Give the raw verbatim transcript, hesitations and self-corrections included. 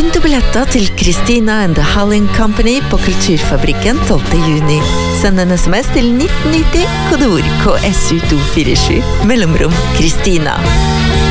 Vinn du billetter til Christina and the Halling Company på Kulturfabrikken tolvte juni. Send en sms til nitten nitti, kodeord K S U to fire sju, mellomrom Christina.